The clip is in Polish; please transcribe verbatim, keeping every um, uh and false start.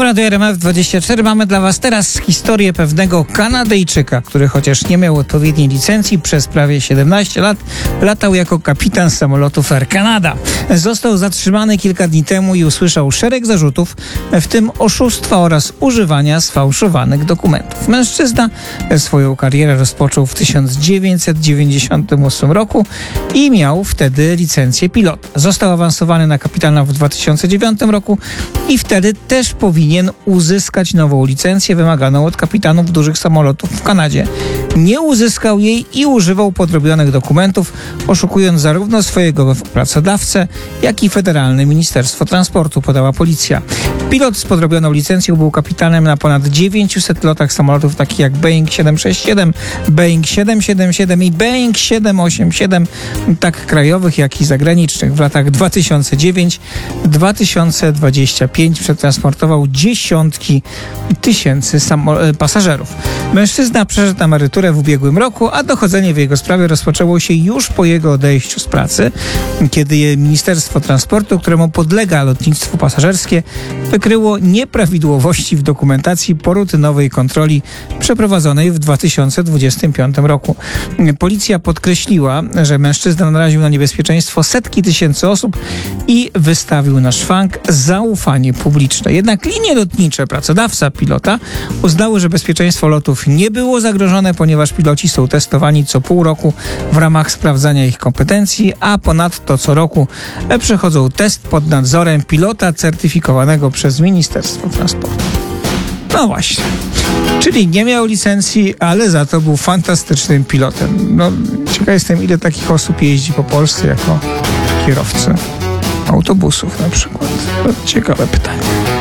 Radio R M F dwadzieścia cztery. Mamy dla Was teraz historię pewnego Kanadyjczyka, który chociaż nie miał odpowiedniej licencji, przez prawie siedemnaście lat latał jako kapitan samolotów Air Canada. Został zatrzymany kilka dni temu i usłyszał szereg zarzutów, w tym oszustwa oraz używania sfałszowanych dokumentów. Mężczyzna swoją karierę rozpoczął w tysiąc dziewięćset dziewięćdziesiątym ósmym roku i miał wtedy licencję pilota. Został awansowany na kapitana w dwa tysiące dziewiątym roku i wtedy też powinien uzyskać nową licencję wymaganą od kapitanów dużych samolotów w Kanadzie. Nie uzyskał jej i używał podrobionych dokumentów, oszukując zarówno swojego pracodawcę, jak i Federalne Ministerstwo Transportu, podała policja. Pilot z podrobioną licencją był kapitanem na ponad dziewięciuset lotach samolotów takich jak Boeing siedem sześć siedem, Boeing siedem siedem siedem i Boeing siedem osiem siedem, tak krajowych, jak i zagranicznych. W latach dwa tysiące dziewiątym do dwa tysiące dwudziestego piątego przetransportował dziesiątki tysięcy pasażerów. Mężczyzna przeszedł emeryturę w ubiegłym roku, a dochodzenie w jego sprawie rozpoczęło się już po jego odejściu z pracy, kiedy Ministerstwo Transportu, któremu podlega lotnictwo pasażerskie, wykryło nieprawidłowości w dokumentacji po rutynowej kontroli przeprowadzonej w dwa tysiące dwudziestym piątym roku. Policja podkreśliła, że mężczyzna naraził na niebezpieczeństwo setki tysięcy osób i wystawił na szwank zaufanie publiczne. Jednak linie lotnicze, pracodawca pilota, uznały, że bezpieczeństwo lotów nie było zagrożone, ponieważ piloci są testowani co pół roku w ramach sprawdzania ich kompetencji, a ponadto co roku przechodzą test pod nadzorem pilota certyfikowanego przez Ministerstwo Transportu. No właśnie. Czyli nie miał licencji, ale za to był fantastycznym pilotem. No, ciekaw jestem, ile takich osób jeździ po Polsce jako kierowcy autobusów na przykład. To ciekawe pytanie.